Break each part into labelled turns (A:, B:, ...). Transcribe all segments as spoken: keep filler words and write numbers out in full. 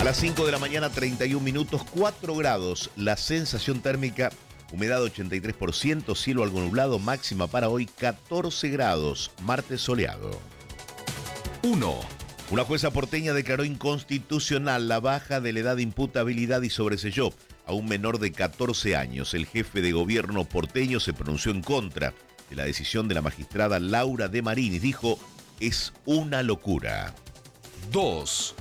A: las cinco de la mañana, treinta y un minutos, cuatro grados, la sensación térmica, humedad ochenta y tres por ciento, cielo algo nublado, máxima para hoy catorce grados, martes soleado.
B: uno.
A: Una jueza porteña declaró inconstitucional la baja de la edad de imputabilidad y sobreselló a un menor de catorce años. El jefe de gobierno porteño se pronunció en contra de la decisión de la magistrada Laura de Marinis. Dijo, es una locura.
B: dos.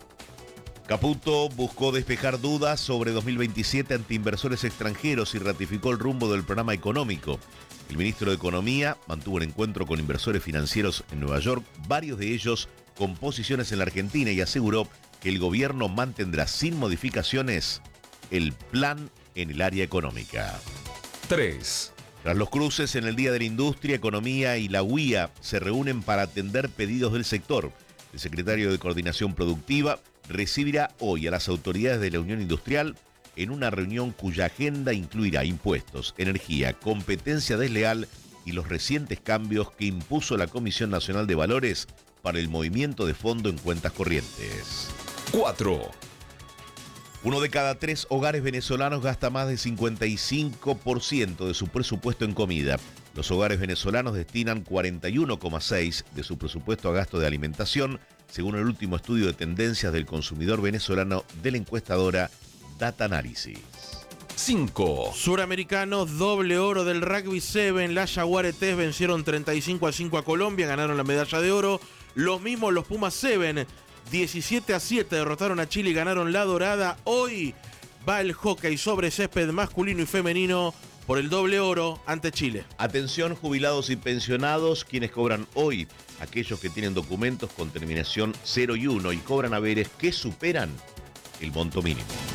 A: Caputo buscó despejar dudas sobre dos mil veintisiete ante inversores extranjeros y ratificó el rumbo del programa económico. El ministro de Economía mantuvo un encuentro con inversores financieros en Nueva York, varios de ellos con posiciones en la Argentina, y aseguró que el gobierno mantendrá sin modificaciones el plan en el área económica.
B: tres.
A: Tras los cruces en el Día de la Industria, Economía y la U I A se reúnen para atender pedidos del sector. El secretario de Coordinación Productiva recibirá hoy a las autoridades de la Unión Industrial en una reunión cuya agenda incluirá impuestos, energía, competencia desleal y los recientes cambios que impuso la Comisión Nacional de Valores para el movimiento de fondo en cuentas corrientes.
B: cuatro.
A: Uno de cada tres hogares venezolanos gasta más del cincuenta y cinco por ciento de su presupuesto en comida. Los hogares venezolanos destinan cuarenta y uno coma seis por ciento de su presupuesto a gasto de alimentación, según el último estudio de tendencias del consumidor venezolano de la encuestadora Data Analysis.
B: cinco.
C: Suramericanos, doble oro del Rugby siete. Las Jaguaretes vencieron treinta y cinco a cinco a Colombia, ganaron la medalla de oro. Los mismos los Pumas siete, diecisiete a siete derrotaron a Chile y ganaron la dorada. Hoy va el hockey sobre césped masculino y femenino por el doble oro ante Chile.
A: Atención, jubilados y pensionados, quienes cobran hoy, aquellos que tienen documentos con terminación cero y uno y cobran haberes que superan el monto mínimo.